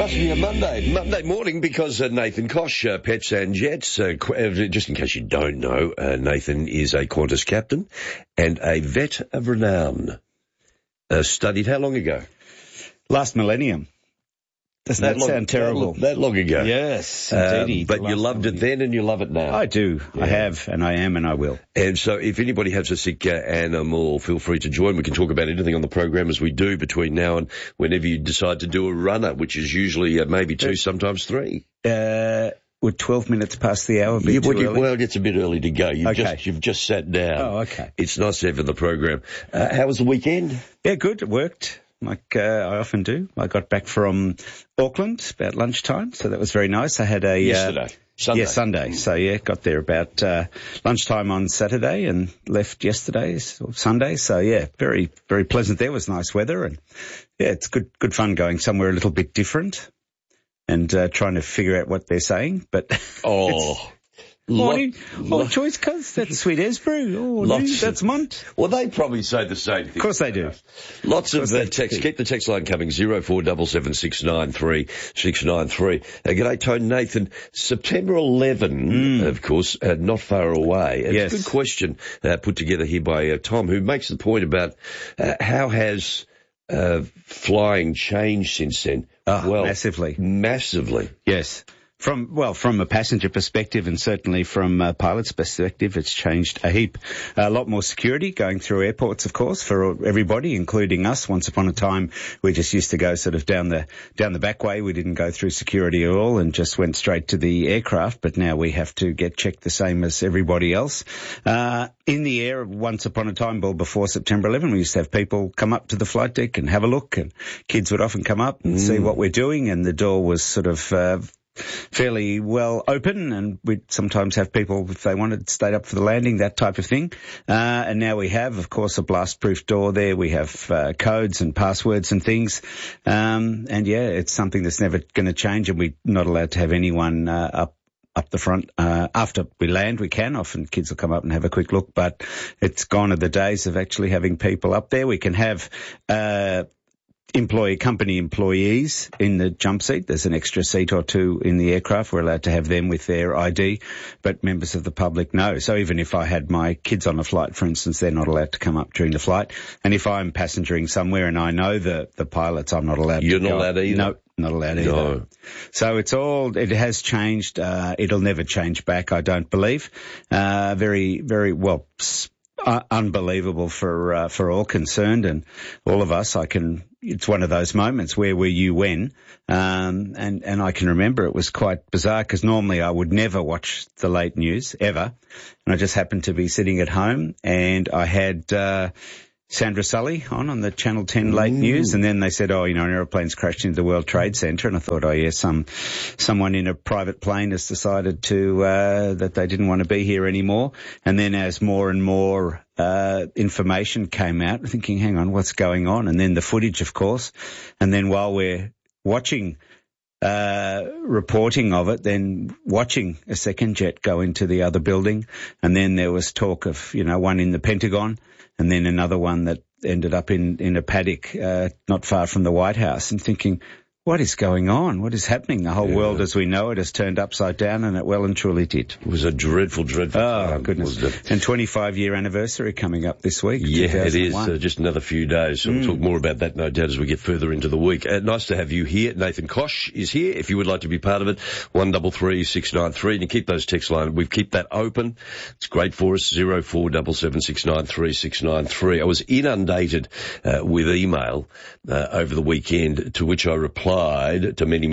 must be a Monday morning because Nathan Koch, Pets and Jets, just in case you don't know, Nathan is a Qantas captain and a vet of renown. Studied how long ago? Last millennium. Doesn't that sound terrible? That long ago. Yes, indeed. But you loved it then and you love it now. I do. Yeah. I have, and I am, and I will. And so if anybody has a sick animal, feel free to join. We can talk about anything on the program as we do between now and whenever you decide to do a runner, which is usually maybe 2, sometimes 3. Would 12 minutes past the hour be too early? Well, it's a bit early to go. You've just sat down. Oh, okay. It's nice to have the program. How was the weekend? Yeah, good. It worked. Like I often do. I got back from Auckland about lunchtime, so that was very nice. I had a... Yesterday. Sunday. Yeah, Sunday. So, yeah, got there about lunchtime on Saturday and left yesterday, or Sunday. So, yeah, very, very pleasant there. It was nice weather. And, yeah, it's good fun going somewhere a little bit different and trying to figure out what they're saying. But morning. Choice cuz that's sweet Esbrew. That's Mont. Well, they probably say the same thing. Of course they do. Lots of text. Keep the text line coming. 0477693693. G'day, Tone Nathan. September 11, of course, not far away. It's a good question put together here by Tom, who makes the point about how has flying changed since then. Well, massively. Yes. From a passenger perspective and certainly from a pilot's perspective, it's changed a heap. A lot more security going through airports, of course, for everybody, including us. Once upon a time, we just used to go sort of down the back way. We didn't go through security at all and just went straight to the aircraft. But now we have to get checked the same as everybody else. In the air, once upon a time, before September 11, we used to have people come up to the flight deck and have a look, and kids would often come up and see what we're doing, and the door was sort of fairly well open, and we'd sometimes have people, if they wanted, stayed up for the landing, that type of thing. And now we have, of course, a blast-proof door there. We have codes and passwords and things. And yeah, it's something that's never going to change, and we're not allowed to have anyone up the front. After we land, we can. Often kids will come up and have a quick look, but it's gone are the days of actually having people up there. We can have company employees in the jump seat. There's an extra seat or 2 in the aircraft. We're allowed to have them with their ID, but members of the public no. So even if I had my kids on a flight, for instance, they're not allowed to come up during the flight. And if I'm passengering somewhere and I know the pilots, I'm not allowed to go. You're not allowed either? No, not allowed either. No. So it has changed. It'll never change back, I don't believe. Very, very well, unbelievable for all concerned and all of us. It's one of those moments, where were you when? And I can remember it was quite bizarre, because normally I would never watch the late news ever. And I just happened to be sitting at home, and I had Sandra Sully on the Channel 10 late news, and then they said, an aeroplane's crashed into the World Trade Center, and I thought, someone in a private plane has decided that they didn't want to be here anymore. And then as more and more information came out, thinking, hang on, what's going on? And then the footage, of course, and then while we're watching reporting of it, then watching a second jet go into the other building, and then there was talk of, one in the Pentagon, and then another one that ended up in a paddock not far from the White House, and thinking, what is going on? What is happening? The whole world as we know it has turned upside down, and it well and truly did. It was a dreadful Oh, goodness. And 25-year anniversary coming up this week. Yeah, it is. Just another few days. So we'll talk more about that, no doubt, as we get further into the week. Nice to have you here. Nathan Koch is here. If you would like to be part of it, 133693. And you keep those text lines. We keep that open. It's great for us. 0477693693. I was inundated with email over the weekend, to which I replied to many.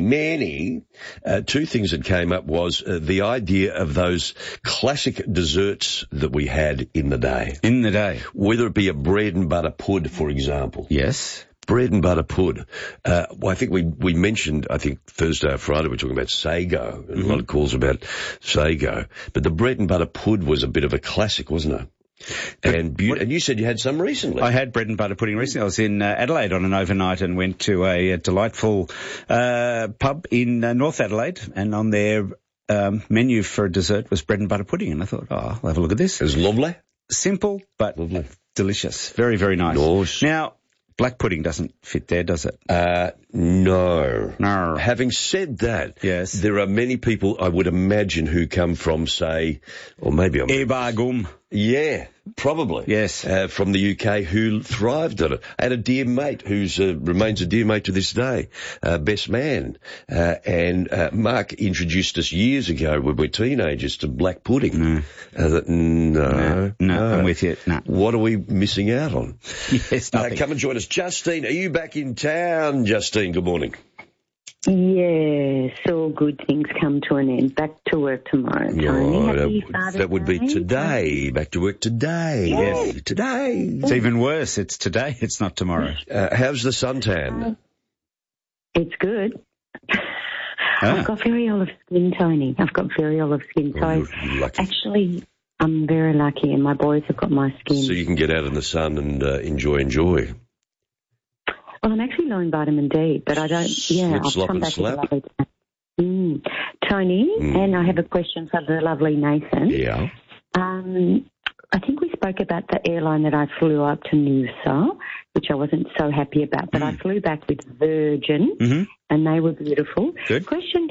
2 things that came up was the idea of those classic desserts that we had in the day. Whether it be a bread and butter pud, for example. Yes. Bread and butter pud. I think we mentioned, Thursday or Friday, we were talking about sago, and a lot of calls about sago. But the bread and butter pud was a bit of a classic, wasn't it? And you said you had some recently. I had bread and butter pudding recently. I was in Adelaide on an overnight and went to a delightful pub in North Adelaide, and on their menu for dessert was bread and butter pudding, and I thought, I'll have a look at this. It was lovely. Simple, but lovely. Delicious. Very, very nice. Nice. Now, black pudding doesn't fit there, does it? No. No. Having said that, yes, there are many people, I would imagine, who come from, say, or maybe I'm... Ebargum. Yeah, probably. Yes. From the UK who thrived on it. I had a dear mate who's remains a dear mate to this day, best man. And Mark introduced us years ago when we were teenagers to black pudding. No, I'm with you. No. What are we missing out on? Yes, nothing. Come and join us. Justine, are you back in town? Justine, good morning. Yes, all good things come to an end. Back to work tomorrow, Tony. That would be today. Back to work today. Yes. Today. It's even worse. It's today. It's not tomorrow. How's the suntan? It's good. I've got very olive skin, Tony. I've got very olive skin. So actually, I'm very lucky, and my boys have got my skin. So you can get out in the sun and enjoy. Well, I'm actually low in vitamin D, but I don't. Yeah, I'll come back to the lovely Tony, and I have a question for the lovely Nathan. Yeah. I think we spoke about the airline that I flew up to Noosa, which I wasn't so happy about, but I flew back with Virgin, and they were beautiful. Good. Question,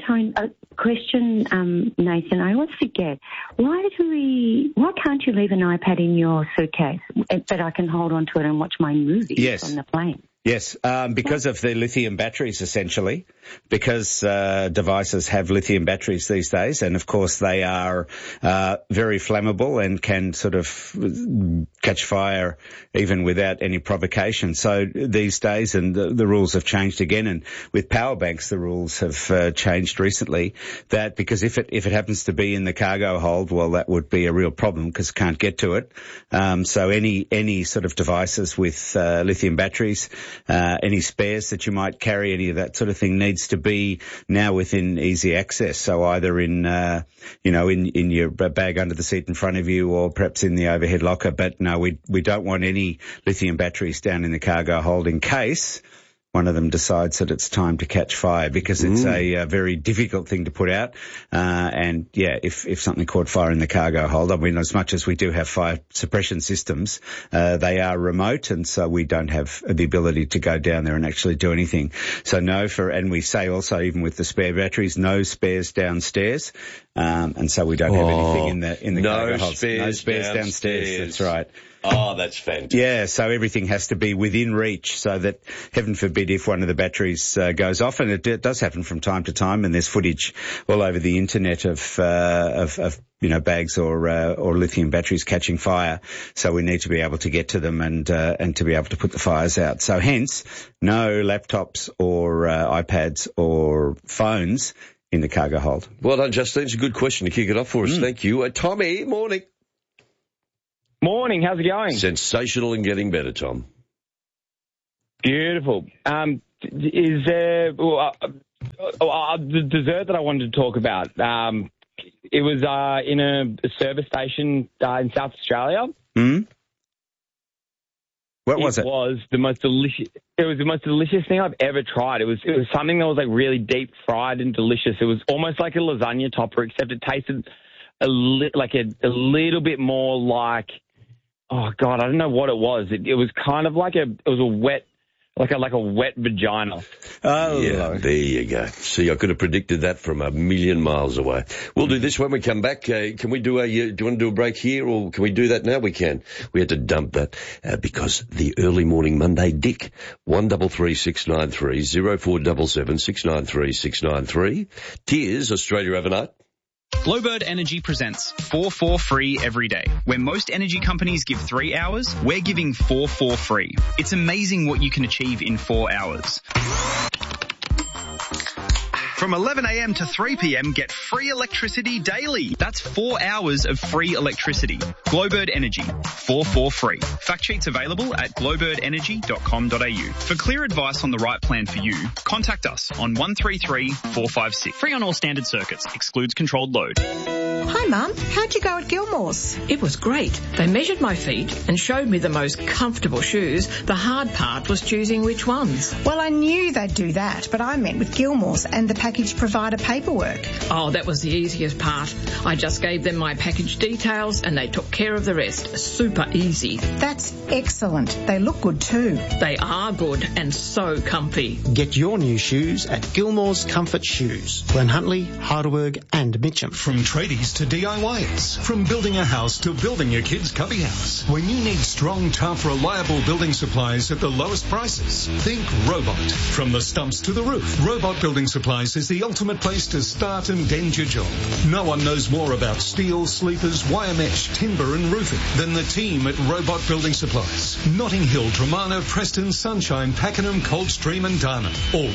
Nathan, I always forget, why can't you leave an iPad in your suitcase, but I can hold on to it and watch my movies on the plane? Yes, because of the lithium batteries, essentially, because devices have lithium batteries these days, and of course they are very flammable and can sort of catch fire even without any provocation. So these days, and the rules have changed again, and with power banks the rules have changed recently, that because if it happens to be in the cargo hold, well, that would be a real problem because it can't get to it. So any sort of devices with lithium batteries, any spares that you might carry, any of that sort of thing needs to be now within easy access. So either in your bag under the seat in front of you, or perhaps in the overhead locker. But no, we don't want any lithium batteries down in the cargo hold in case one of them decides that it's time to catch fire, because it's a very difficult thing to put out. And yeah, if something caught fire in the cargo hold, I mean, as much as we do have fire suppression systems, they are remote, and so we don't have the ability to go down there and actually do anything. So no, and we say also, even with the spare batteries, no spares downstairs. And so we don't have anything in the cargo hold. No spares downstairs. That's right. Oh, that's fantastic. Yeah, so everything has to be within reach, so that, heaven forbid, if one of the batteries goes off, and it does happen from time to time, and there's footage all over the internet of bags or lithium batteries catching fire. So we need to be able to get to them and to be able to put the fires out. So hence, no laptops or iPads or phones in the cargo hold. Well done, Justine. It's a good question to kick it off for us. Thank you. Tommy, morning. Morning, how's it going? Sensational and getting better, Tom. Beautiful. Is there the dessert that I wanted to talk about? It was in a service station in South Australia. What was it? It was the most delicious. It was the most delicious thing I've ever tried. It was something that was like really deep fried and delicious. It was almost like a lasagna topper, except it tasted a little bit more like. Oh God, I don't know what it was. It was kind of like a wet vagina. Oh, yeah, there you go. See, I could have predicted that from a million miles away. We'll do this when we come back. Can we do do you want to do a break here, or can we do that now? We can. We had to dump that because the early morning Monday Dick 133693 0477 693 693. Tears Australia overnight. Glowbird Energy presents 4 for free every day. Where most energy companies give 3 hours, we're giving 4 for free. It's amazing what you can achieve in 4 hours. From 11 a.m. to 3 p.m, get free electricity daily. That's 4 hours of free electricity. Glowbird Energy, 4 for free. Fact sheets available at glowbirdenergy.com.au. For clear advice on the right plan for you, contact us on 133 456. Free on all standard circuits. Excludes controlled load. Hi, Mum. How'd you go at Gilmore's? It was great. They measured my feet and showed me the most comfortable shoes. The hard part was choosing which ones. Well, I knew they'd do that, but I met with Gilmore's and the package provider paperwork. Oh, that was the easiest part. I just gave them my package details and they took care of the rest. Super easy. That's excellent. They look good too. They are good and so comfy. Get your new shoes at Gilmore's Comfort Shoes, Glenhuntly, Heidelberg and Mitcham. From tradies to DIYers, from building a house to building your kid's cubby house. When you need strong, tough, reliable building supplies at the lowest prices, think Robot. From the stumps to the roof, Robot Building Supplies is the ultimate place to start and end your job. No one knows more about steel, sleepers, wire mesh, timber and roofing than the team at Robot Building Supplies. Notting Hill, Tremarna, Preston, Sunshine, Pakenham, Coldstream and Darnham. Or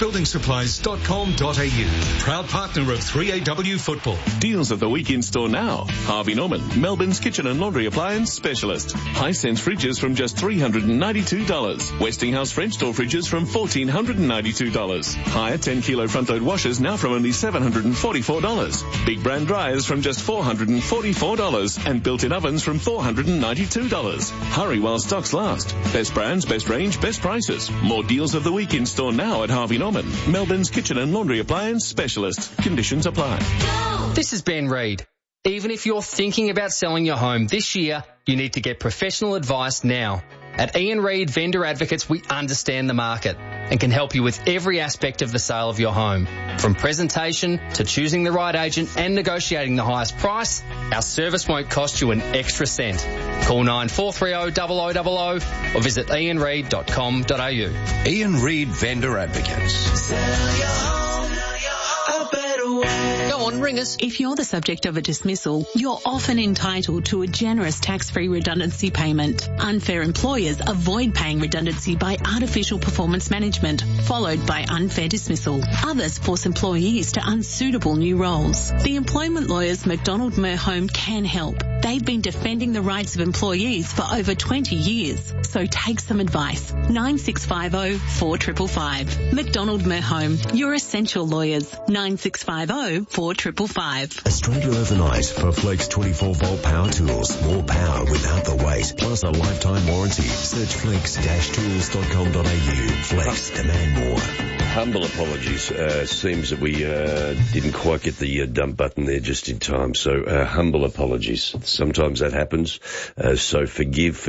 robotbuildingsupplies.com.au. Proud partner of 3AW Football. Deals of the week in store now. Harvey Norman, Melbourne's kitchen and laundry appliance specialist. Hisense fridges from just $392. Westinghouse French door fridges from $1,492. Hire 10-kilo front-load washers now from only $744. Big brand dryers from just $444. And built-in ovens from $492. Hurry while stocks last. Best brands, best range, best prices. More deals of the week in store now at Harvey Norman, Melbourne's kitchen and laundry appliance specialist. Conditions apply. This is Ben Reid. Even if you're thinking about selling your home this year, you need to get professional advice now. At Ian Reid Vendor Advocates, we understand the market and can help you with every aspect of the sale of your home. From presentation to choosing the right agent and negotiating the highest price, our service won't cost you an extra cent. Call 9430 0000 or visit ianreid.com.au. Ian Reid Vendor Advocates. Sell your home a better way. Go on, ring us. If you're the subject of a dismissal, you're often entitled to a generous tax-free redundancy payment. Unfair employers avoid paying redundancy by artificial performance management, followed by unfair dismissal. Others force employees to unsuitable new roles. The employment lawyers McDonald Merhome can help. They've been defending the rights of employees for over 20 years. So take some advice. 9650 4555. McDonald Merhome, your essential lawyers. 9650 4555. Australia Overnight for Flex 24-volt power tools. More power without the weight, plus a lifetime warranty. Search flex-tools.com.au. Flex, demand more. Humble apologies. Seems that we didn't quite get the dump button there just in time. So humble apologies. Sometimes that happens. So forgive.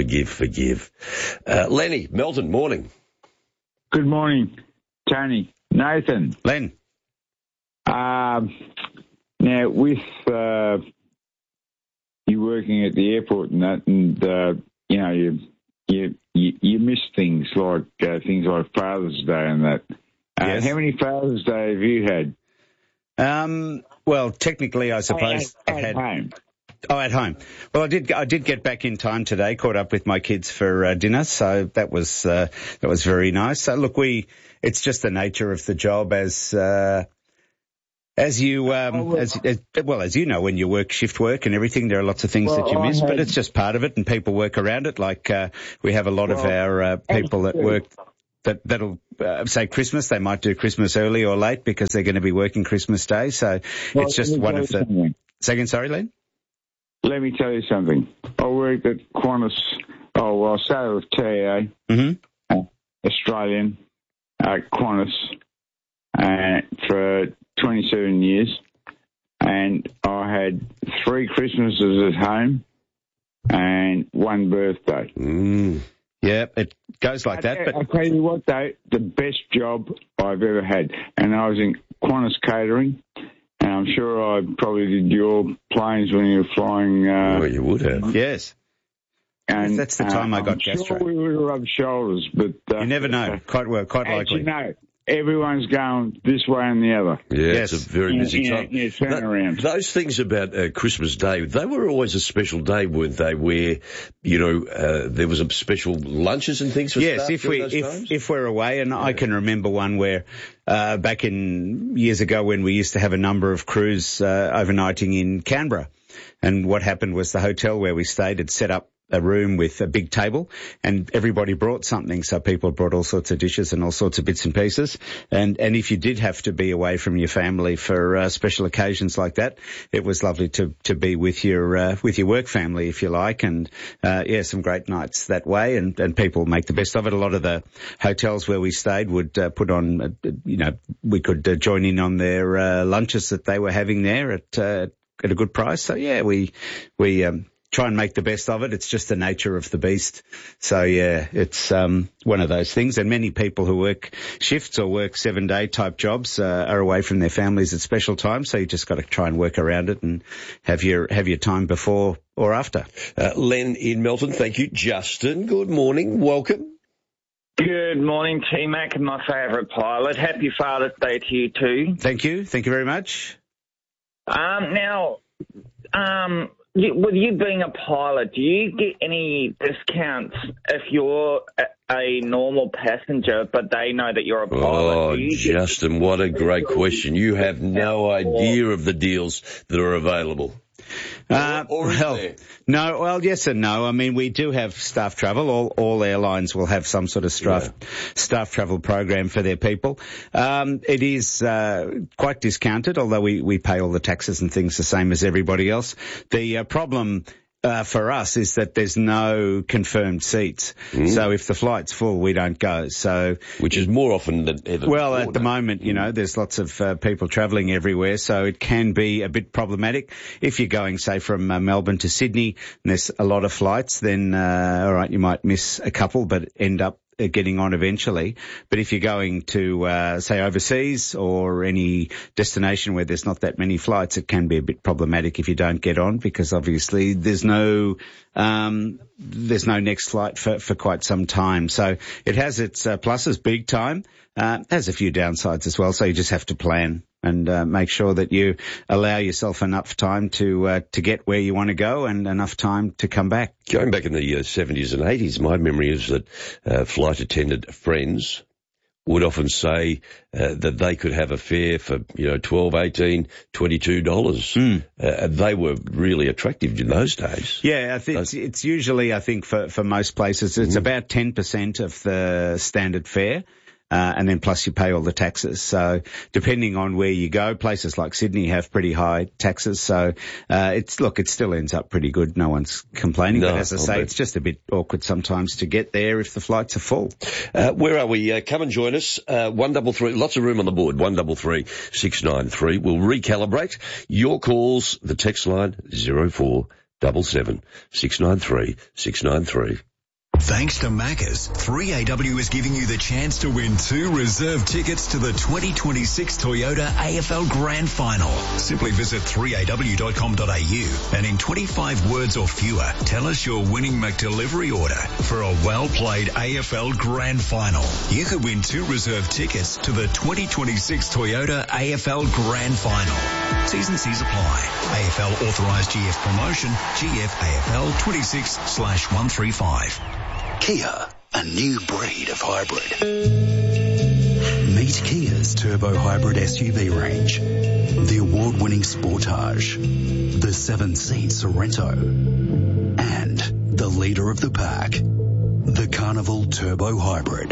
Lenny, Melton, morning. Good morning, Tony. Nathan. Len. Now, with you working at the airport and that, and you miss things like Father's Day and that. Yes. How many Father's Day have you had? Well, technically, I suppose I had home. Oh, at home. Well, I did get back in time today. Caught up with my kids for dinner, so that was very nice. So look, it's just the nature of the job as you know, when you work shift work and everything, there are lots of things that you miss, but it's just part of it, and people work around it. Like we have a lot of our people that work that'll say Christmas. They might do Christmas early or late because they're going to be working Christmas Day. So it's just one of the. Second, sorry, Len. Let me tell you something. I worked at Qantas. I started with TAA, Australian, Qantas, for 27 years, and I had 3 Christmases at home and 1 birthday. Yeah, it goes like that. But I'll tell you what, though, the best job I've ever had, and I was in Qantas catering, and I'm sure I probably did your planes when you were flying. Well, you would have. Yes. And that's the time I got gastro. Sure we would have rubbed shoulders, but you never know. Quite likely. You know, everyone's going this way and the other. Yeah, yes. It's a very busy time. Turnaround. Those things about Christmas Day, they were always a special day, weren't they? Where there was a special lunches and things for staff. Yes, if we're away, and I can remember one where back in years ago when we used to have a number of crews overnighting in Canberra. And what happened was the hotel where we stayed had set up a room with a big table, and everybody brought something. So people brought all sorts of dishes and all sorts of bits and pieces. And if you did have to be away from your family for special occasions like that, it was lovely to be with your work family, if you like. And some great nights that way. And people make the best of it. A lot of the hotels where we stayed would put on, we could join in on their lunches that they were having there at a good price. So yeah, we try and make the best of it. It's just the nature of the beast. So yeah, it's one of those things. And many people who work shifts or work 7-day type jobs are away from their families at special times. So you just got to try and work around it and have your time before or after. Len in Melton, thank you. Justin, good morning. Welcome. Good morning, T-Mac, and my favourite pilot. Happy Father's Day to you too. Thank you. Thank you very much. With you being a pilot, do you get any discounts if you're a normal passenger, but they know that you're a pilot? Oh, Justin, what a great question. You have no idea of the deals that are available. Yes and no. I mean, we do have staff travel. All airlines will have some sort of staff travel program for their people. It is quite discounted, although we pay all the taxes and things the same as everybody else. The problem for us is that there's no confirmed seats. So if the flight's full, we don't go. So, which is more often than ever. Well, at the moment, there's lots of people travelling everywhere, so it can be a bit problematic. If you're going, say, from Melbourne to Sydney, and there's a lot of flights, then all right, you might miss a couple, but end up getting on eventually. But if you're going to, say, overseas or any destination where there's not that many flights, it can be a bit problematic if you don't get on, because obviously there's no next flight for quite some time. So it has its pluses big time. Has a few downsides as well. So you just have to plan and make sure that you allow yourself enough time to get where you want to go and enough time to come back. Going back in the 70s and 80s, my memory is that flight attendant friends would often say that they could have a fare for, $12, $18, $22. They were really attractive in those days. Yeah, I think it's usually, I think for most places, it's about 10% of the standard fare. And then plus you pay all the taxes. So depending on where you go, places like Sydney have pretty high taxes. So it still ends up pretty good. No one's complaining. But as I say, it's just a bit awkward sometimes to get there if the flights are full. Where are we? Come and join us. 133, lots of room on the board. 133 693. We'll recalibrate your calls. The text line 0477 693 693. Thanks to Macca's, 3AW is giving you the chance to win 2 reserve tickets to the 2026 Toyota AFL Grand Final. Simply visit 3aw.com.au and in 25 words or fewer, tell us your winning McDelivery order for a well-played AFL Grand Final. You could win 2 reserve tickets to the 2026 Toyota AFL Grand Final. T's and C's apply. AFL authorised GF promotion, GF AFL 26/135. Kia, a new breed of hybrid. Meet Kia's turbo hybrid SUV range. The award-winning Sportage, the 7-seat Sorento, and the leader of the pack, the Carnival Turbo Hybrid.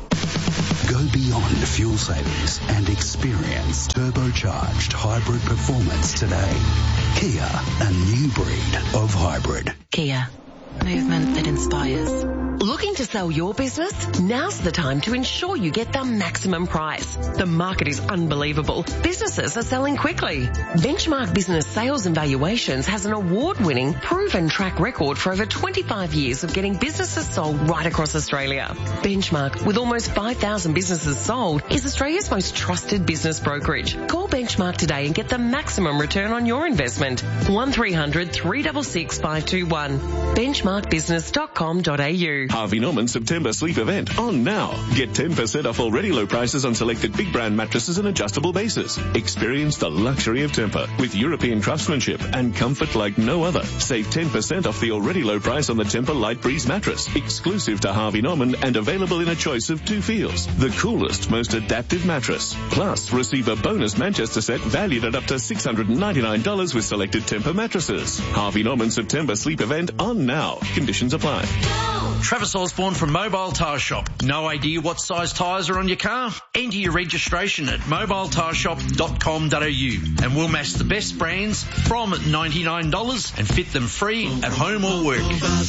Go beyond fuel savings and experience turbocharged hybrid performance today. Kia, a new breed of hybrid. Kia, movement that inspires. Looking to sell your business? Now's the time to ensure you get the maximum price. The market is unbelievable. Businesses are selling quickly. Benchmark Business Sales and Valuations has an award-winning, proven track record for over 25 years of getting businesses sold right across Australia. Benchmark, with almost 5,000 businesses sold, is Australia's most trusted business brokerage. Call Benchmark today and get the maximum return on your investment. 1300 366 521. Benchmarkbusiness.com.au. Harvey Norman September sleep event on now. Get 10% off already low prices on selected big brand mattresses and adjustable bases. Experience the luxury of Tempur with European craftsmanship and comfort like no other. Save 10% off the already low price on the Tempur Light Breeze mattress, exclusive to Harvey Norman and available in a choice of 2 feels. The coolest, most adaptive mattress. Plus, receive a bonus Manchester set valued at up to $699 with selected Tempur mattresses. Harvey Norman September sleep event on now. Conditions apply. Travis Osborne from Mobile Tyre Shop. No idea what size tyres are on your car? Enter your registration at mobiletireshop.com.au and we'll match the best brands from $99 and fit them free at home or work.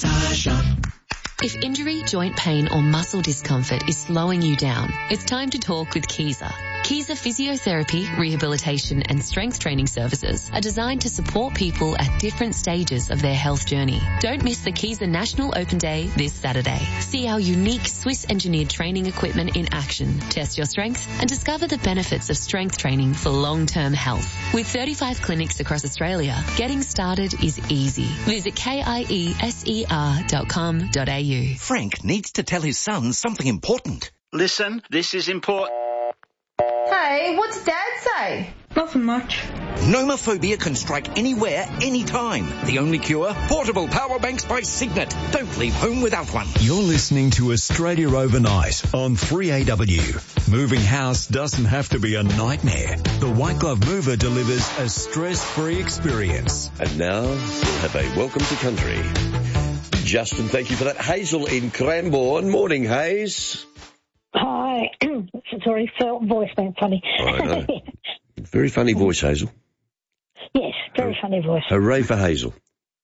If injury, joint pain or muscle discomfort is slowing you down, it's time to talk with Kiza. Kiza Physiotherapy, Rehabilitation and Strength Training Services are designed to support people at different stages of their health journey. Don't miss the Kiza National Open Day this Saturday. See our unique Swiss-engineered training equipment in action, test your strength and discover the benefits of strength training for long-term health. With 35 clinics across Australia, getting started is easy. Visit kieser.com.au. Frank needs to tell his son something important. Listen, this is important. Hey, what's Dad say? Nothing much. Nomophobia can strike anywhere, anytime. The only cure? Portable power banks by Signet. Don't leave home without one. You're listening to Australia Overnight on 3AW. Moving house doesn't have to be a nightmare. The White Glove Mover delivers a stress-free experience. And now, we'll have a welcome to country. Justin, thank you for that. Hazel in Cranbourne. Morning, Hayes. Hi. Sorry, voice went funny. I know. Very funny voice, Hazel. Yes, very funny voice. Hooray for Hazel.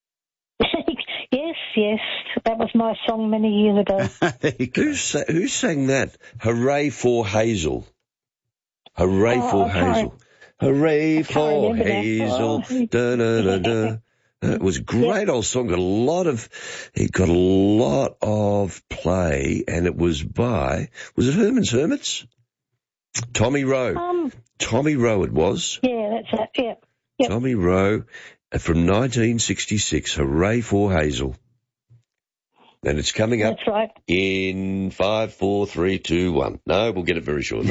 Yes. That was my song many years ago. Who sang that? Hooray for Hazel. Hooray for Hazel. Hooray for Hazel. Da-da-da-da. It was a great old song. It got a lot of play, and it was by, was it Herman's Hermits? Tommy Rowe. Tommy Rowe it was. Yeah, that's it. Yeah. Yep. Tommy Rowe from 1966. Hooray for Hazel. And it's coming up. That's right. In 5, 4, 3, 2, 1. No, we'll get it very shortly.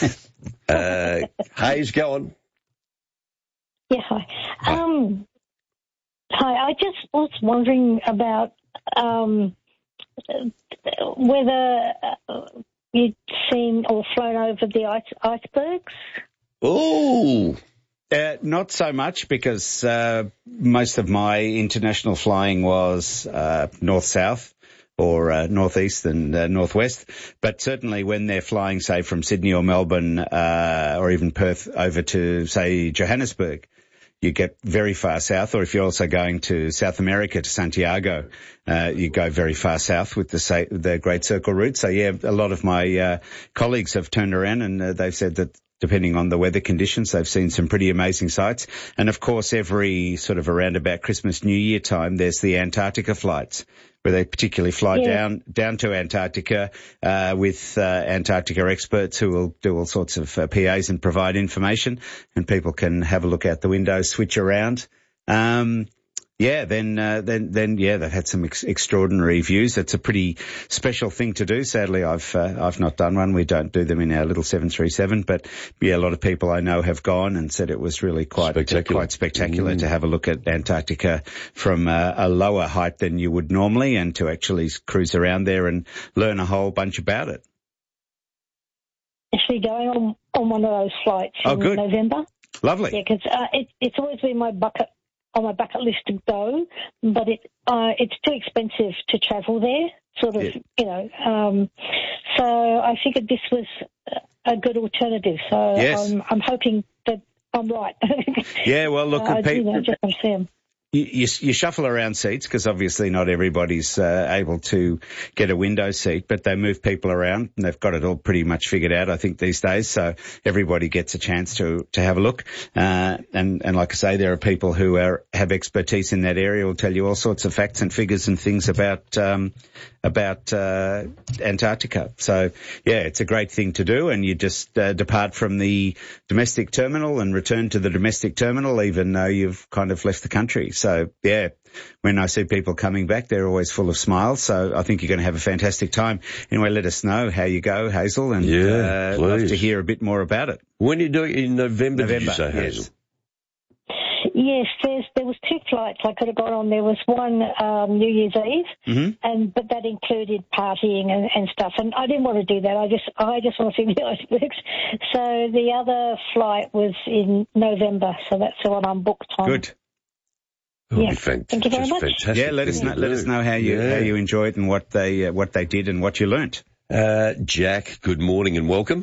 Hayes, go on. Yeah, hi. Hi, I just was wondering about whether you'd seen or flown over the icebergs. Oh! Not so much because most of my international flying was north-south or northeast and northwest. But certainly when they're flying, say, from Sydney or Melbourne or even Perth over to, say, Johannesburg, you get very far south, or if you're also going to South America, to Santiago, you go very far south with the Great Circle route. So, yeah, a lot of my colleagues have turned around and they've said that depending on the weather conditions, they've seen some pretty amazing sights. And, of course, every sort of around about Christmas, New Year time, there's the Antarctica flights, where they particularly fly down to Antarctica with Antarctica experts who will do all sorts of PAs and provide information, and people can have a look out the window, switch around. Then they've had some extraordinary views. It's a pretty special thing to do. Sadly, I've not done one. We don't do them in our little 737, but yeah, a lot of people I know have gone and said it was really quite spectacular to have a look at Antarctica from a lower height than you would normally, and to actually cruise around there and learn a whole bunch about it. Actually going on one of those flights in November. Lovely. Yeah, because it's always been on my bucket list to go, but it's too expensive to travel there, sort of, so I figured this was a good alternative. So yes. I'm hoping that I'm right. Yeah, well, look, people. You shuffle around seats because obviously not everybody's able to get a window seat, but they move people around and they've got it all pretty much figured out, I think, these days. So everybody gets a chance to have a look. And like I say, there are people who have expertise in that area, will tell you all sorts of facts and figures and things about about Antarctica. So, yeah, it's a great thing to do, and you just depart from the domestic terminal and return to the domestic terminal even though you've kind of left the country. So, yeah, when I see people coming back, they're always full of smiles. So I think you're going to have a fantastic time. Anyway, let us know how you go, Hazel, and love to hear a bit more about it. When you do it in November, did you say, Hazel? Yes, there was 2 flights I could have got on. There was one New Year's Eve, but that included partying and stuff. And I didn't want to do that. I just want to see the icebergs. So the other flight was in November. So that's the one I'm booked on. Good. Yeah. Thank you very much. Fantastic. Yeah, let us know how you enjoyed and what they did and what you learnt. Jack, good morning and welcome.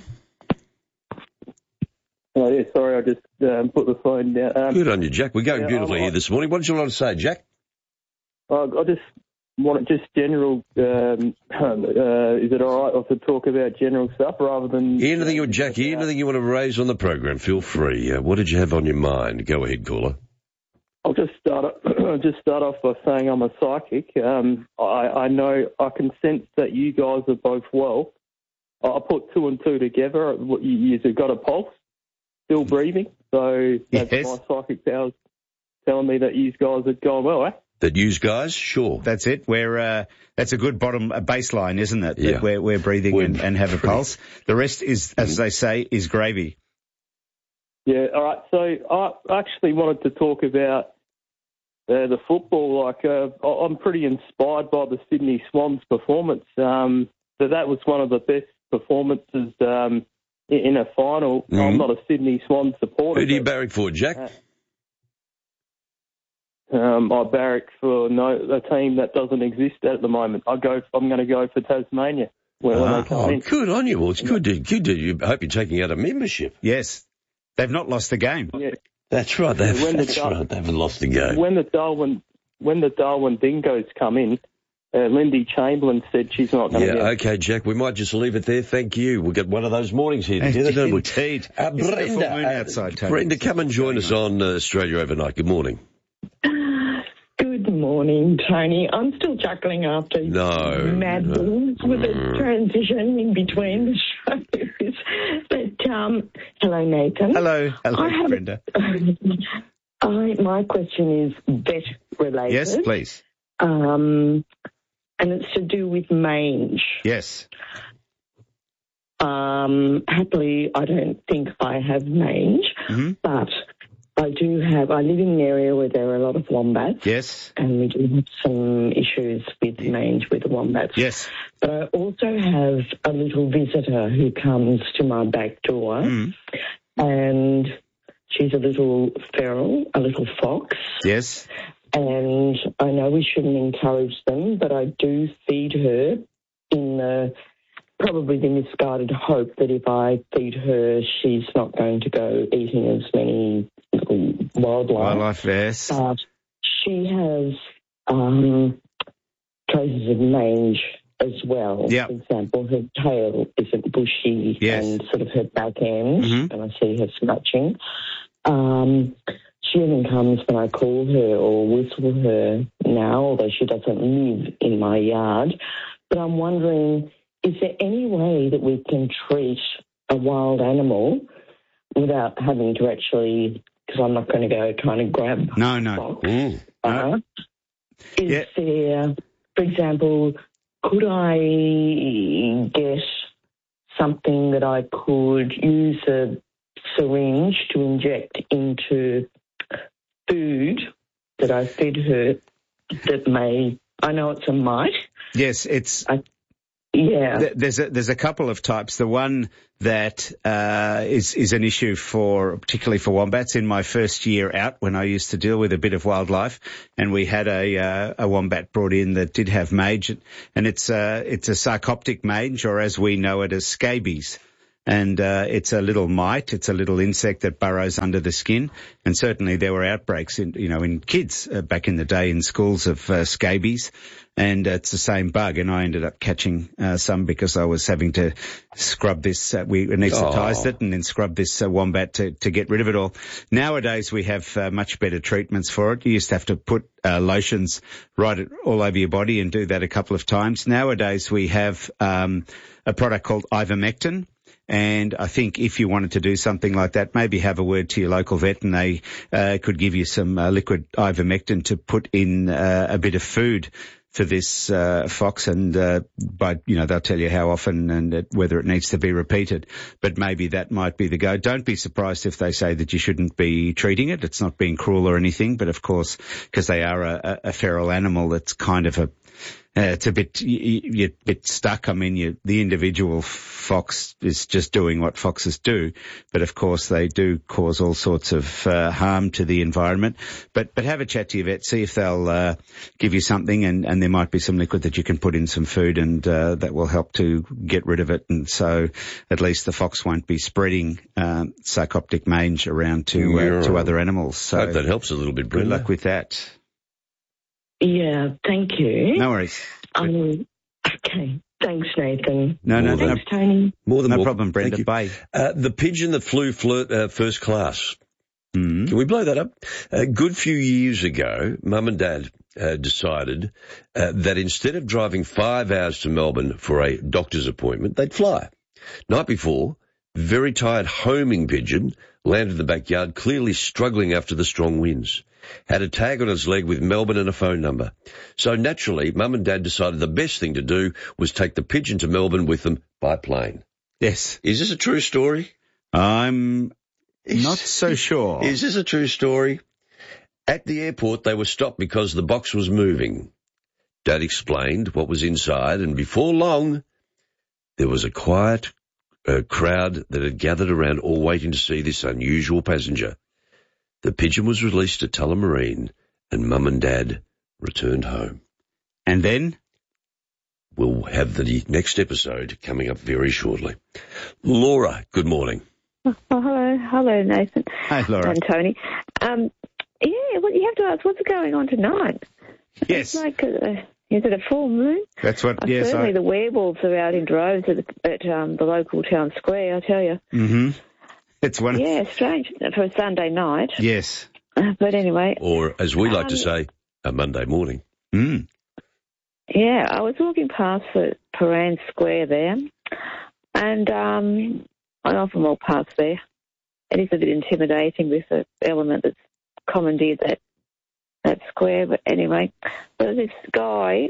Oh, yeah, sorry, I just put the phone down. Good on you, Jack. We're going beautifully here this morning. What did you want to say, Jack? I just want general, is it all right to talk about general stuff rather than... Anything you want to raise on the program, feel free. What did you have on your mind? Go ahead, caller. I'll just start off by saying I'm a psychic. I know, I can sense that you guys are both well. I put 2 and 2 together. You've got a pulse. Still breathing, so that's my psychic powers telling me that you guys are going well, eh? That you guys, sure. That's it. That's a good baseline, isn't it? Yeah. That we're breathing and have a pulse. The rest is, as they say, is gravy. Yeah, all right. So I actually wanted to talk about the football. I'm pretty inspired by the Sydney Swans performance. So that was one of the best performances in a final. I'm not a Sydney Swans supporter. Who do you barrack for, Jack? I barrack for a team that doesn't exist at the moment. I'm going to go for Tasmania. When they come in. Good on you. Well, it's good to I hope you're taking out a membership. Yes. They've not lost the game. Yeah. That's right. They haven't lost the game. When the Darwin Dingoes come in, Lindy Chamberlain said she's not going to get it. Okay, Jack, we might just leave it there. Thank you. We'll get one of those mornings here together, don't we? Indeed. Brenda, come and join us on Australia Overnight. Good morning. Good morning, Tony. I'm still chuckling after mad balls with a transition in between the shows. But, hello, Nathan. Hello, Brenda. My question is vet related. Yes, please. And it's to do with mange. Yes. Happily, I don't think I have mange, but I live in an area where there are a lot of wombats. Yes. And we do have some issues with mange with the wombats. Yes. But I also have a little visitor who comes to my back door, and she's a little feral, a little fox. Yes. And I know we shouldn't encourage them, but I do feed her in probably the misguided hope that if I feed her, she's not going to go eating as many wildlife. Yes. But she has traces of mange as well. Yep. For example, her tail isn't bushy and sort of her back end, and I see her scratching. She even comes when I call her or whistle her now, although she doesn't live in my yard. But I'm wondering, is there any way that we can treat a wild animal without having to actually, because I'm not going to go trying to grab No. Is there, for example, could I get something that I could use a syringe to inject into food that I fed her that may, I know it's a mite. Yes, it's... Yeah. There's a couple of types. The one that is an issue particularly for wombats. In my first year out, when I used to deal with a bit of wildlife, and we had a wombat brought in that did have mange, and it's a sarcoptic mange, or as we know it as scabies. And it's a little mite, it's a little insect that burrows under the skin. And certainly there were outbreaks in kids back in the day in schools of scabies. And it's the same bug. And I ended up catching some because I was having to scrub this. We anaesthetised it and then scrub this wombat to get rid of it all. Nowadays we have much better treatments for it. You used to have to put lotions right all over your body and do that a couple of times. Nowadays we have a product called ivermectin. And I think if you wanted to do something like that, maybe have a word to your local vet and they could give you some liquid ivermectin to put in a bit of food for this fox, and they'll tell you how often and whether it needs to be repeated. But maybe that might be the go. Don't be surprised if they say that you shouldn't be treating it. It's not being cruel or anything, but of course, because they are a feral animal, that's kind of it's a bit, you're a bit stuck. I mean, the individual fox is just doing what foxes do, but of course they do cause all sorts of harm to the environment. But have a chat to your vet, see if they'll give you something, and there might be some liquid that you can put in some food, and that will help to get rid of it. And so at least the fox won't be spreading sarcoptic mange around to other animals. So I hope that helps a little bit, Brenda. Good luck with that. Yeah, thank you. No worries. Okay. Thanks, Nathan. No, thanks, Tony. No problem, Brenda. Bye. The pigeon that flew first class. Can we blow that up? A good few years ago, Mum and Dad decided that instead of driving 5 hours to Melbourne for a doctor's appointment, they'd fly. Night before, very tired homing pigeon landed in the backyard, clearly struggling after the strong winds. Had a tag on its leg with Melbourne and a phone number. So naturally, Mum and Dad decided the best thing to do was take the pigeon to Melbourne with them by plane. Yes. Is this a true story? I'm not so sure. Is this a true story? At the airport, they were stopped because the box was moving. Dad explained what was inside, and before long, there was a quiet crowd that had gathered around, all waiting to see this unusual passenger. The pigeon was released at Tullamarine, and Mum and Dad returned home. And then? We'll have the next episode coming up very shortly. Laura, good morning. Oh, hello, Nathan. Hi, Laura. And Tony. Well, you have to ask, what's going on tonight? Yes. It's like, is it a full moon? That's what, yes. Certainly the werewolves are out in droves at the local town square, I tell you. Mm-hmm. It's one. Yeah, strange for a Sunday night. Yes. But anyway. Or, as we like to say, a Monday morning. Mm. Yeah, I was walking past the Paran Square there, and I often walk past there. It is a bit intimidating with the element that's commandeered that square. But anyway, there was this guy.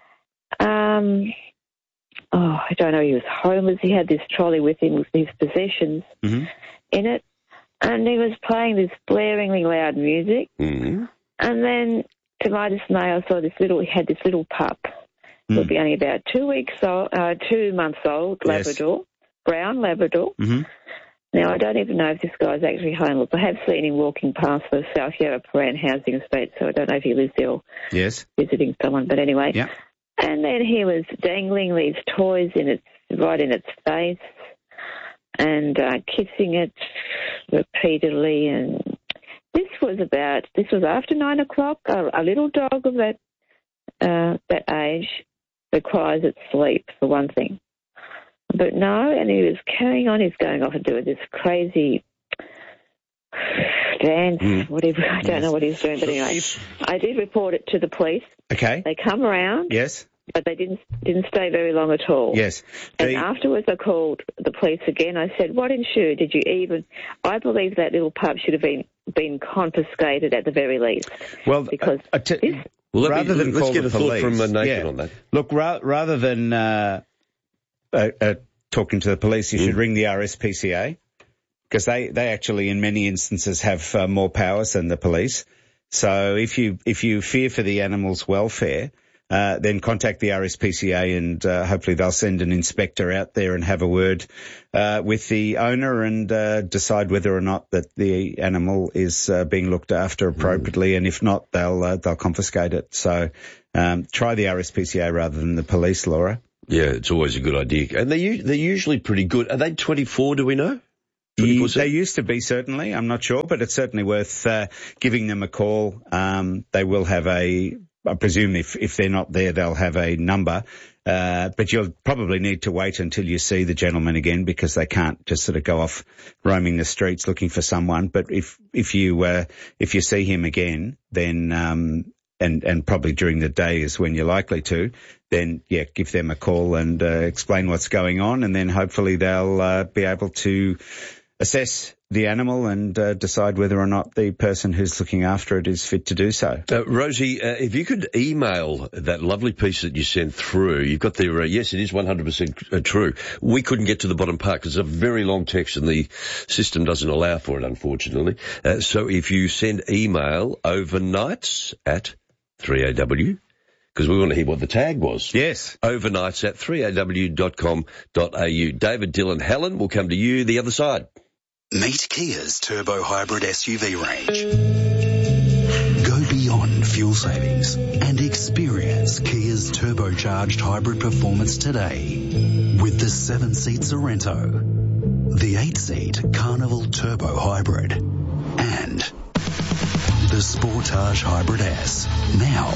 I don't know, he was homeless. He had this trolley with him with his possessions in it, and he was playing this blaringly loud music. Mm-hmm. And then, to my dismay, I saw he had this little pup. He'll be only about 2 months old, Labrador, brown Labrador. Mm-hmm. Now, I don't even know if this guy's actually homeless. I have seen him walking past the South Yarra Paran housing estate, so I don't know if he lives there or visiting someone. But anyway, and then he was dangling these toys right in its face and kissing it repeatedly. And this was after 9 o'clock. A little dog of that age requires its sleep, for one thing. But no, and he was carrying on. He's going off and doing this crazy dance, whatever. I don't know what he's doing, but anyway, I did report it to the police. Okay. They come around. Yes. But they didn't stay very long at all. Yes. And afterwards I called the police again. I said, what ensured did you even... I believe that little pup should have been confiscated at the very least. Well, because let's get a thought from Nathan on that. Look, rather than talking to the police, you should ring the RSPCA, because they actually, in many instances, have more powers than the police. So if you fear for the animal's welfare, then contact the RSPCA, and hopefully they'll send an inspector out there and have a word with the owner and decide whether or not that the animal is being looked after appropriately, and if not, they'll confiscate it. So try the RSPCA rather than the police, Laura. Yeah, it's always a good idea. And they're usually pretty good. Are they 24, do we know? They used to be, certainly. I'm not sure, but it's certainly worth giving them a call. They will have I presume if they're not there, they'll have a number. But you'll probably need to wait until you see the gentleman again, because they can't just sort of go off roaming the streets looking for someone. But if you see him again, then and probably during the day is when you're likely to, then give them a call and explain what's going on, and then hopefully they'll be able to assess the animal and decide whether or not the person who's looking after it is fit to do so. Rosie, if you could email that lovely piece that you sent through, you've got the, yes, it is 100% true. We couldn't get to the bottom part because it's a very long text and the system doesn't allow for it, unfortunately. So if you send email overnights at 3AW, because we want to hear what the tag was. Yes. Overnights at 3aw.com.au. David, Dylan, Helen, will come to you the other side. Meet Kia's turbo hybrid SUV range. Go beyond fuel savings and experience Kia's turbocharged hybrid performance today with the 7-seat Sorento, the 8-seat Carnival Turbo Hybrid, and the Sportage Hybrid S. Now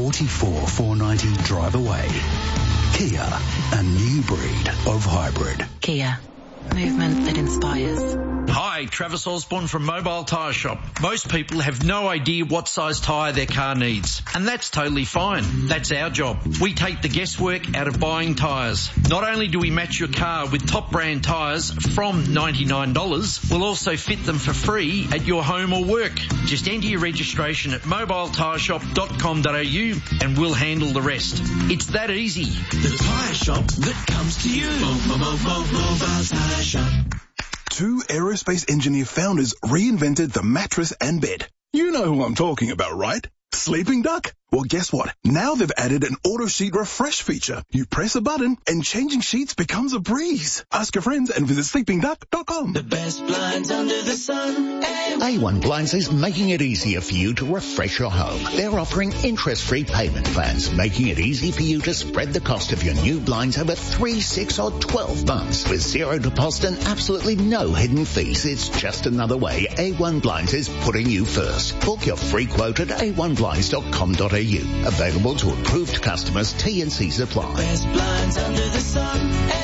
44,490 drive away. Kia, a new breed of hybrid. Kia, movement that inspires. Hi, Travis Osborne from Mobile Tyre Shop. Most people have no idea what size tyre their car needs, and that's totally fine. That's our job. We take the guesswork out of buying tyres. Not only do we match your car with top brand tyres from $99, we'll also fit them for free at your home or work. Just enter your registration at mobiletireshop.com.au and we'll handle the rest. It's that easy. The tyre shop that comes to you. Mobile Tyre Shop. 2 aerospace engineer founders reinvented the mattress and bed. You know who I'm talking about, right? Sleeping Duck? Well, guess what? Now they've added an auto sheet refresh feature. You press a button and changing sheets becomes a breeze. Ask your friends and visit sleepingduck.com. The best blinds under the sun. A1 Blinds is making it easier for you to refresh your home. They're offering interest-free payment plans, making it easy for you to spread the cost of your new blinds over 3, 6 or 12 months. With zero deposit and absolutely no hidden fees, it's just another way A1 Blinds is putting you first. Book your free quote at a1blinds.com.au. Available to approved customers. T&Cs apply. Best blinds under the sun.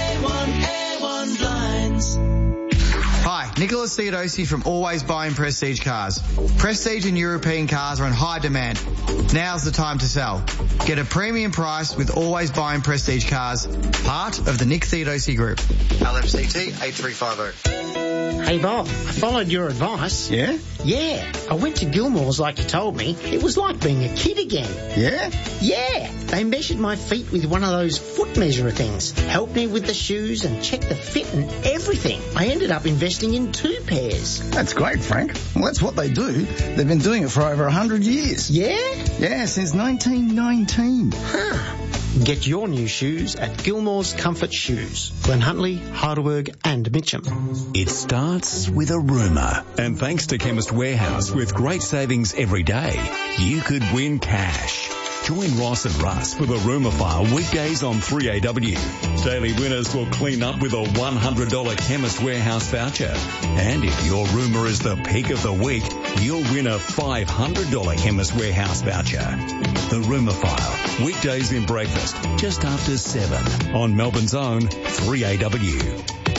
A1 Blinds. Hi, Nicholas Theodosi from Always Buying Prestige Cars. Prestige and European cars are in high demand. Now's the time to sell. Get a premium price with Always Buying Prestige Cars, part of the Nick Theodosi Group. LFCT 8350. Hey Bob, I followed your advice. Yeah? Yeah, I went to Gilmore's like you told me. It was like being a kid again. Yeah? Yeah, they measured my feet with one of those foot measurer things, helped me with the shoes and checked the fit and everything. I ended up investing in 2 pairs. That's great, Frank. Well, that's what they do. They've been doing it for over 100 years. Yeah? Yeah, since 1919. Huh. Get your new shoes at Gilmore's Comfort Shoes, Glen Huntly, Heidelberg and Mitcham. It starts with a rumour. And thanks to Chemist Warehouse, with great savings every day, you could win cash. Join Ross and Russ for the Rumour File weekdays on 3AW. Daily winners will clean up with a $100 Chemist Warehouse voucher. And if your rumour is the pick of the week, you'll win a $500 Chemist Warehouse voucher. The Rumour File, weekdays in breakfast, just after 7 on Melbourne's own 3AW.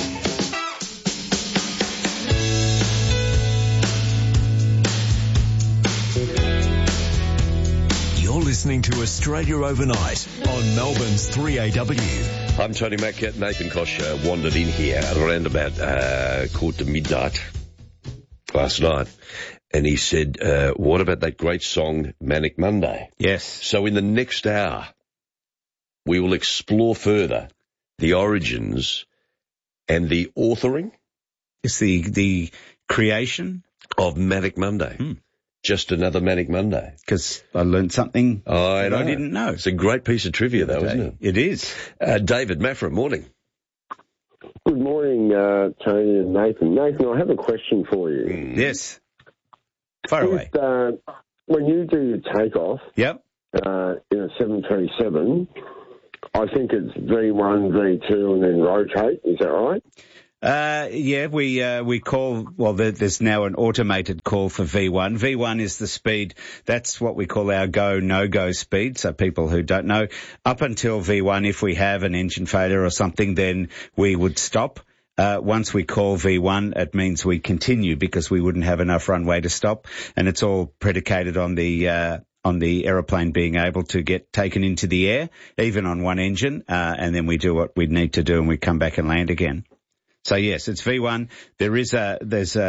Listening to Australia Overnight on Melbourne's 3AW. I'm Tony Mack. Nathan Koch wandered in here around about 12:45 last night, and he said, what about that great song Manic Monday? Yes. So in the next hour, we will explore further the origins and the authoring. It's the creation of Manic Monday. Just another Manic Monday. Because I learned something I didn't know. It's a great piece of trivia, though, isn't it? It is. David Maffra, morning. Good morning, Tony and Nathan. Nathan, I have a question for you. Yes. Fire away. When you do your takeoff in a 737, I think it's V1, V2, and then rotate. Is that right? Yeah, we call, well, there's now an automated call for V1. V1 is the speed, that's what we call our go, no-go speed. So people who don't know, up until V1, if we have an engine failure or something, then we would stop. Once we call V1, it means we continue because we wouldn't have enough runway to stop. And it's all predicated on the aeroplane being able to get taken into the air, even on one engine, and then we do what we need to do and we come back and land again. So yes, it's V1. There's a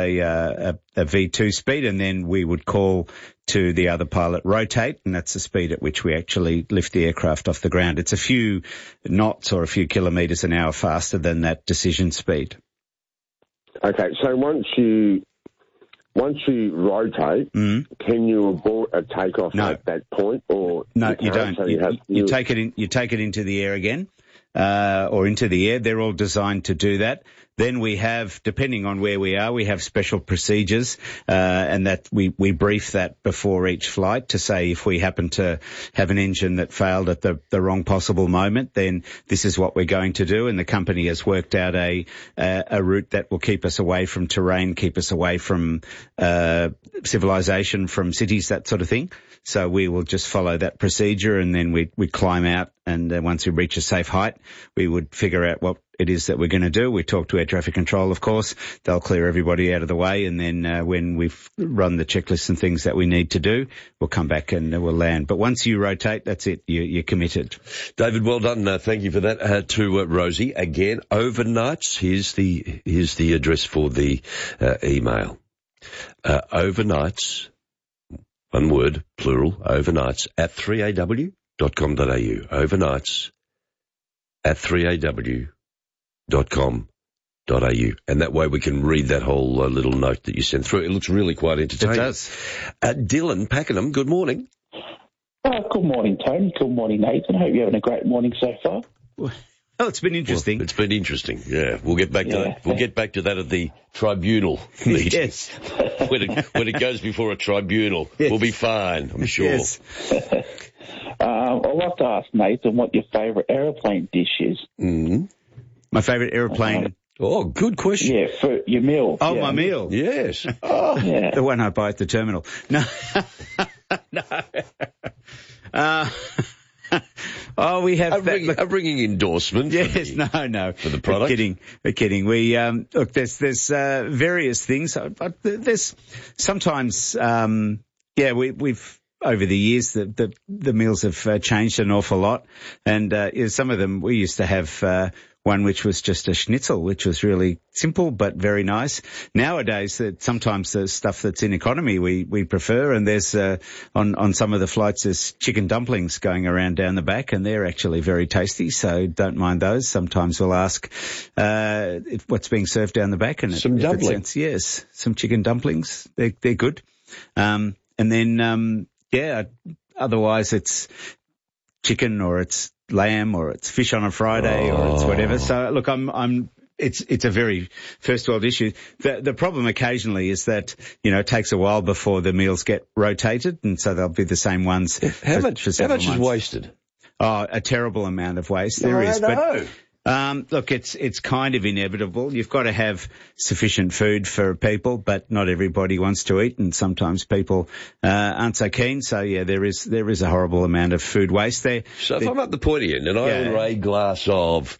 V2 speed, and then we would call to the other pilot rotate, and that's the speed at which we actually lift the aircraft off the ground. It's a few knots or a few kilometres an hour faster than that decision speed. Okay, so once you rotate, can you abort a takeoff at that point, or no? You don't. You take it into the air again, or into the air. They're all designed to do that. Then we have, depending on where we are, we have special procedures, and that we brief that before each flight to say if we happen to have an engine that failed at the wrong possible moment, then this is what we're going to do. And the company has worked out a route that will keep us away from terrain, keep us away from civilization, from cities, that sort of thing. So we will just follow that procedure, and then we climb out, and once we reach a safe height, we would figure out what it is that we're going to do. We talk to air traffic control, of course. They'll clear everybody out of the way, and then when we've run the checklists and things that we need to do, we'll come back and we'll land. But once you rotate, that's it. You're committed. David, well done. Thank you for that. To Rosie again. Overnights. Here's the address for the email. Overnights. One word, plural, overnights, at 3aw.com.au. Overnights at 3aw.com.au. And that way we can read that whole little note that you sent through. It looks really quite entertaining. It does. Dylan Pakenham, good morning. Good morning, Tony. Good morning, Nathan. I hope you're having a great morning so far. Oh, it's been interesting. Well, it's been interesting, yeah. We'll get back to that. We'll get back to that at the tribunal meeting. Yes. when it goes before a tribunal, we'll be fine, I'm sure. Yes. I'd like to ask Nathan what your favourite aeroplane dish is. Mm-hmm. My favourite aeroplane... Oh, good question. Yeah, for your meal. Oh, my meal. Yes. Oh, yeah. The one I buy at the terminal. No. No. Oh, we have a ringing endorsement. Yes, no. For the product. We're kidding. We, look, there's various things. There's sometimes, we've, over the years, the meals have changed an awful lot. And, some of them, we used to have, one which was just a schnitzel, which was really simple but very nice. Nowadays, sometimes the stuff that's in economy we prefer, and there's on some of the flights there's chicken dumplings going around down the back, and they're actually very tasty, so don't mind those. Sometimes we'll ask what's being served down the back, and some dumplings. Yes, some chicken dumplings. They're good. And then otherwise it's chicken, or it's lamb, or it's fish on a Friday, or it's whatever. So look, it's a very first world issue. The problem occasionally is that, it takes a while before the meals get rotated, and so they'll be the same ones. How much is wasted? Oh, a terrible amount of waste. There is. But look, it's kind of inevitable. You've got to have sufficient food for people, but not everybody wants to eat, and sometimes people aren't so keen. So yeah, there is a horrible amount of food waste there. So if I'm at the pointy end and I order a glass of,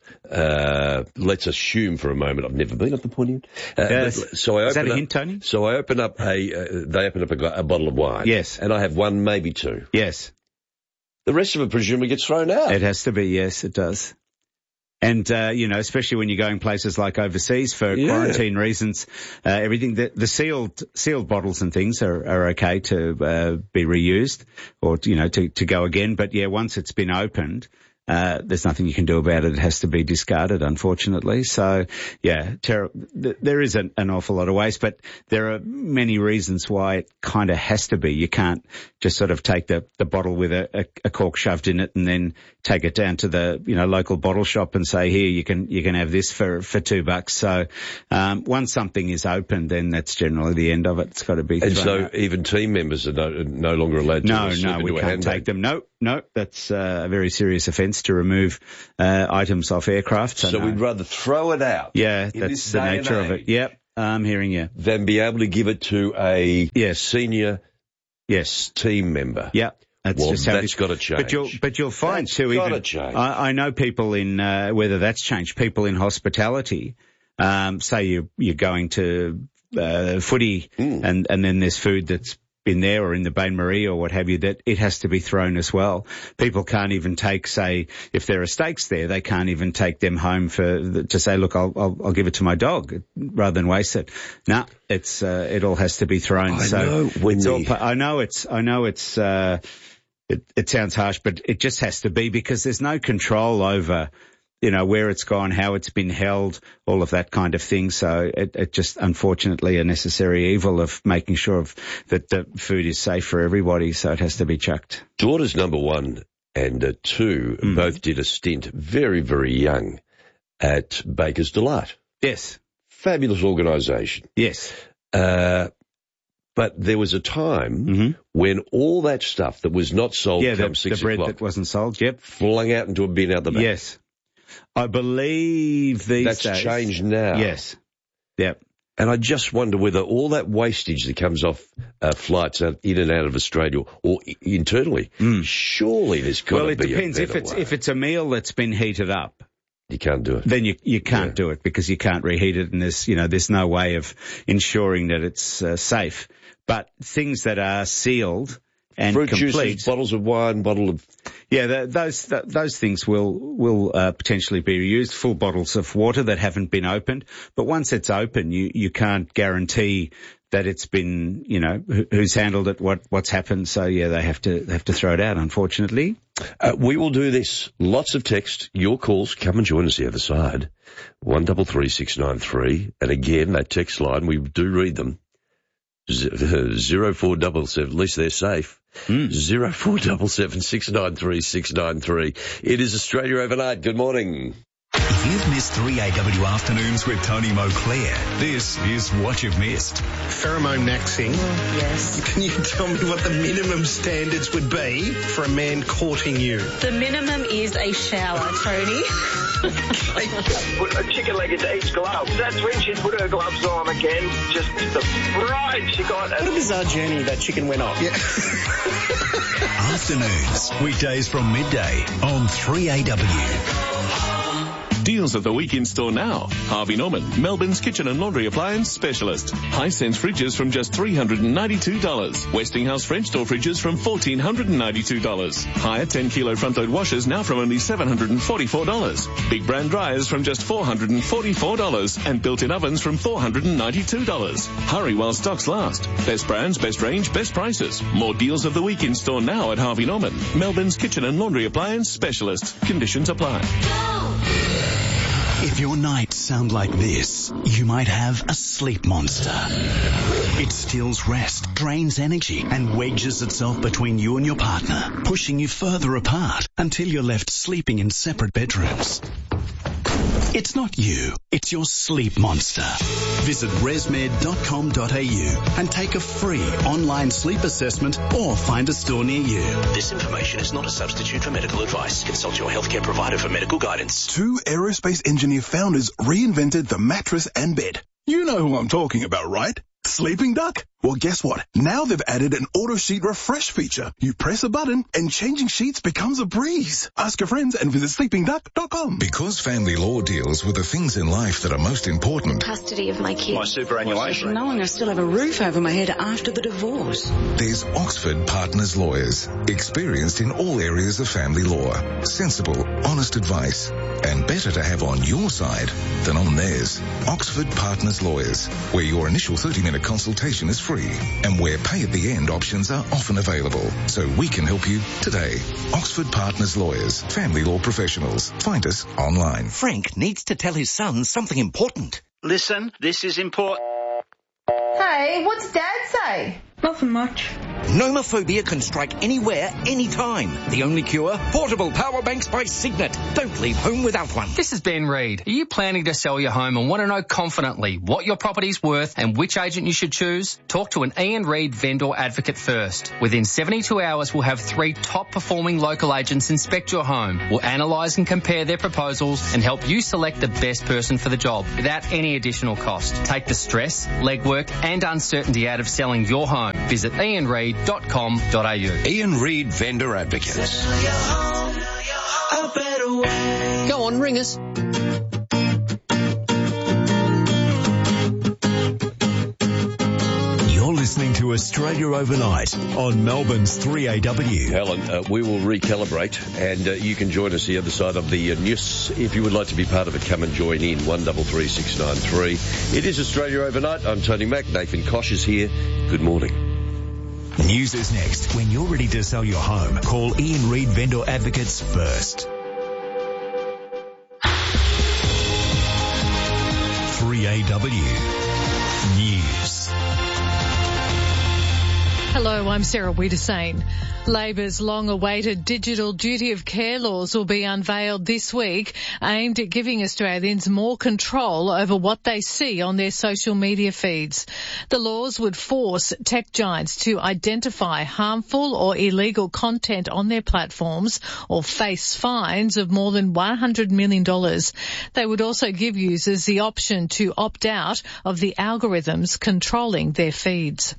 let's assume for a moment I've never been at the pointy end. So is that a hint, Tony? So I open up they open up a bottle of wine. Yes. And I have one, maybe two. Yes. The rest of it presumably gets thrown out. It has to be. Yes, it does. And, especially when you're going places like overseas for quarantine reasons, everything, the sealed bottles and things are okay to, be reused or, to go again. But yeah, once it's been opened, there's nothing you can do about it. It has to be discarded, unfortunately. So yeah, there is an awful lot of waste, but there are many reasons why it kind of has to be. You can't just sort of take the bottle with a cork shoved in it and then take it down to the, local bottle shop and say, here, you can have this for $2. So, once something is opened, then that's generally the end of it. It's got to be thrown out. Even team members are no longer allowed to No, we can't take them. No, that's a very serious offence. license to remove items off aircraft. So we'd rather throw it out. Yeah, that's the nature of it. Yep, I'm hearing you. Than be able to give it to a senior team member. Yep. That's got to change. But you'll find too. I know people in whether that's changed. People in hospitality, say you're going to footy, and then there's food that's been there or in the Bain Marie or what have you, that it has to be thrown as well. People can't even take, say, if there are steaks there, they can't even take them home to say, look, I'll give it to my dog rather than waste it. No, it all has to be thrown. I know it sounds harsh, but it just has to be, because there's no control over, where it's gone, how it's been held, all of that kind of thing. So it just, unfortunately, a necessary evil of making sure that the food is safe for everybody. So it has to be chucked. Daughters number 1 and 2 both did a stint very, very young at Baker's Delight. Yes. Fabulous organisation. Yes. But there was a time when all that stuff that was not sold come 6 the bread o'clock that wasn't sold, flung out into a bin out the back. Yes. I believe that's changed now. Yes. Yep. And I just wonder whether all that wastage that comes off flights in and out of Australia or internally, surely there's got to be a better way. Well, it depends. If it's a meal that's been heated up, you can't do it. Then you can't do it, because you can't reheat it, and there's no way of ensuring that it's safe. But things that are sealed and fruit complete, juices, bottles of wine, those things will potentially be reused. Full bottles of water that haven't been opened, but once it's open, you can't guarantee that it's been, who's handled it, what's happened. So they have to throw it out, unfortunately. We will do this. Lots of text. Your calls. Come and join us the other side. 133693, and again that text line, we do read them. 0477, at least they're safe. 0477 693 693. It is Australia Overnight. Good morning. If you've missed 3AW Afternoons with Tony Moclair, this is what you've missed. Pheromone maxing. Yes. Can you tell me what the minimum standards would be for a man courting you? The minimum is a shower, Tony. Put a chicken leg into each glove. That's when she put her gloves on again. Just the pride she got. What a bizarre journey that chicken went on. Yeah. Afternoons, weekdays from midday on 3AW. Deals at the weekend store now. Harvey Norman, Melbourne's kitchen and laundry appliance specialist. Hisense fridges from just $392. Westinghouse French door fridges from $1,492. Higher 10-kilo front-load washers now from only $744. Big brand dryers from just $444. And built-in ovens from $492. Hurry while stocks last. Best brands, best range, best prices. More deals of the weekend store now at Harvey Norman, Melbourne's kitchen and laundry appliance specialist. Conditions apply. If your nights sound like this, you might have a sleep monster. It steals rest, drains energy, and wedges itself between you and your partner, pushing you further apart until you're left sleeping in separate bedrooms. It's not you, it's your sleep monster. Visit resmed.com.au and take a free online sleep assessment or find a store near you. This information is not a substitute for medical advice. Consult your healthcare provider for medical guidance. 2 aerospace engineer founders reinvented the mattress and bed. You know who I'm talking about, right? Sleeping Duck? Well, guess what? Now they've added an auto sheet refresh feature. You press a button and changing sheets becomes a breeze. Ask your friends and visit sleepingduck.com. Because family law deals with the things in life that are most important. Custody of my kids. My superannuation. Knowing I still have a roof over my head after the divorce. There's Oxford Partners Lawyers. Experienced in all areas of family law. Sensible, honest advice. And better to have on your side than on theirs. Oxford Partners Lawyers. Where your initial 30-minute consultation is free and where pay at the end options are often available. So we can help you today. Oxford Partners Lawyers, family law professionals. Find us online. Frank needs to tell his son something important. Listen, this is important. Hey, what's Dad say? Nothing much. Nomophobia can strike anywhere, anytime. The only cure? Portable power banks by Signet. Don't leave home without one. This is Ben Reid. Are you planning to sell your home and want to know confidently what your property's worth and which agent you should choose? Talk to an Ian Reid vendor advocate first. Within 72 hours, we'll have 3 top-performing local agents inspect your home. We'll analyse and compare their proposals and help you select the best person for the job without any additional cost. Take the stress, legwork and uncertainty out of selling your home. Visit ianreid.com.au. Ian Reid Vendor Advocates. Go on, ring us. You're listening to Australia Overnight on Melbourne's 3AW. Helen, we will recalibrate, and you can join us the other side of the news. If you would like to be part of it, come and join in, 133693. It is Australia Overnight. I'm Tony Mack. Nathan Kosh is here. Good morning. News is next. When you're ready to sell your home, call Ian Reid Vendor Advocates first. 3AW News. Hello, I'm Sarah Wiedersane. Labor's long-awaited digital duty of care laws will be unveiled this week, aimed at giving Australians more control over what they see on their social media feeds. The laws would force tech giants to identify harmful or illegal content on their platforms or face fines of more than $100 million. They would also give users the option to opt out of the algorithms controlling their feeds.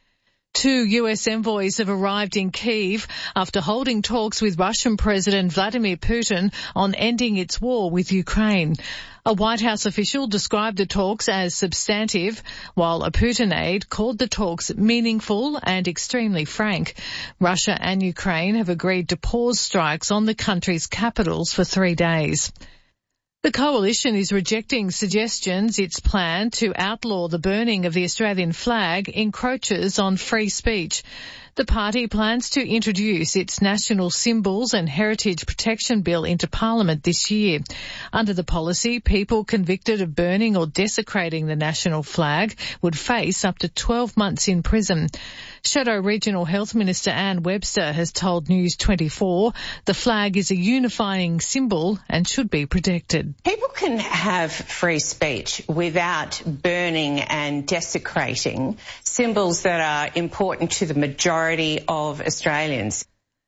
2 US envoys have arrived in Kyiv after holding talks with Russian President Vladimir Putin on ending its war with Ukraine. A White House official described the talks as substantive, while a Putin aide called the talks meaningful and extremely frank. Russia and Ukraine have agreed to pause strikes on the country's capitals for 3 days. The coalition is rejecting suggestions its plan to outlaw the burning of the Australian flag encroaches on free speech. The party plans to introduce its national symbols and heritage protection bill into Parliament this year. Under the policy, people convicted of burning or desecrating the national flag would face up to 12 months in prison. Shadow Regional Health Minister Anne Webster has told News 24 the flag is a unifying symbol and should be protected. People can have free speech without burning and desecrating symbols that are important to the majority of Australians.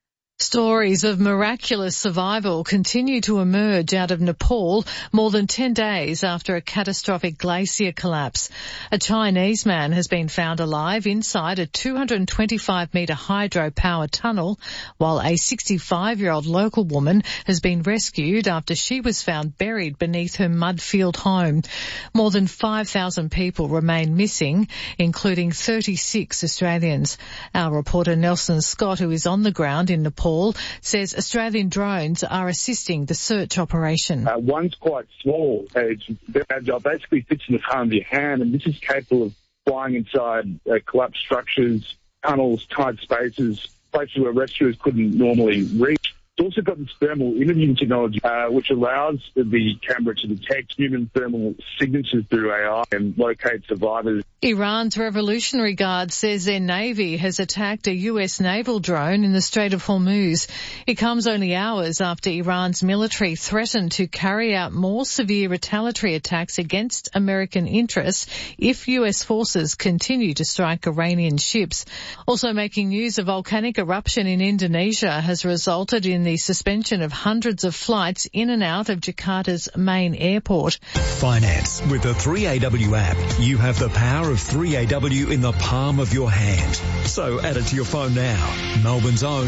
Stories of miraculous survival continue to emerge out of Nepal more than 10 days after a catastrophic glacier collapse. A Chinese man has been found alive inside a 225-metre hydropower tunnel, while a 65-year-old local woman has been rescued after she was found buried beneath her mud-filled home. More than 5,000 people remain missing, including 36 Australians. Our reporter Nelson Scott, who is on the ground in Nepal, says Australian drones are assisting the search operation. One's quite small. It's very agile, basically fits in the palm of your hand, and this is capable of flying inside collapsed structures, tunnels, tight spaces, places where rescuers couldn't normally reach. It's also got this thermal imaging technology, which allows the camera to detect human thermal signatures through AI and locate survivors. Iran's Revolutionary Guard says their Navy has attacked a US naval drone in the Strait of Hormuz. It comes only hours after Iran's military threatened to carry out more severe retaliatory attacks against American interests if US forces continue to strike Iranian ships. Also making news, a volcanic eruption in Indonesia has resulted in the suspension of hundreds of flights in and out of Jakarta's main airport. Finance with the 3AW app. You have the power of 3AW in the palm of your hand. So add it to your phone now. Melbourne's own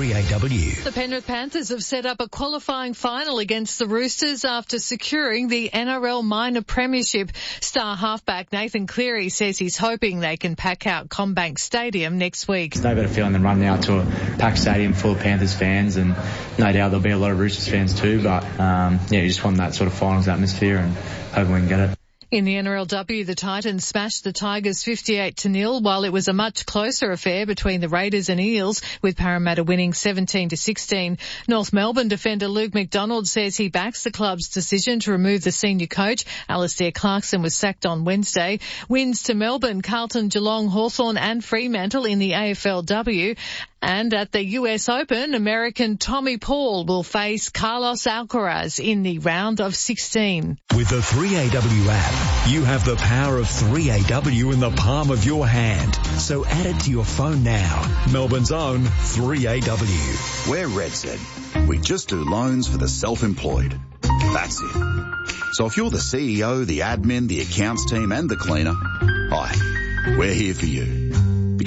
3AW. The Penrith Panthers have set up a qualifying final against the Roosters after securing the NRL minor premiership. Star halfback Nathan Cleary says he's hoping they can pack out CommBank Stadium next week. It's no better feeling than running out to a packed stadium full of Panthers fans, and no doubt there'll be a lot of Roosters fans too, but you just want that sort of finals atmosphere and hoping we can get it. In the NRLW, the Titans smashed the Tigers 58-0, while it was a much closer affair between the Raiders and Eels, with Parramatta winning 17-16. North Melbourne defender Luke McDonald says he backs the club's decision to remove the senior coach. Alastair Clarkson was sacked on Wednesday. Wins to Melbourne, Carlton, Geelong, Hawthorn and Fremantle in the AFLW. And at the US Open, American Tommy Paul will face Carlos Alcaraz in the round of 16. With the 3AW app, you have the power of 3AW in the palm of your hand. So add it to your phone now. Melbourne's own 3AW. We're RedZed. We just do loans for the self-employed. That's it. So if you're the CEO, the admin, the accounts team and the cleaner, hi, we're here for you.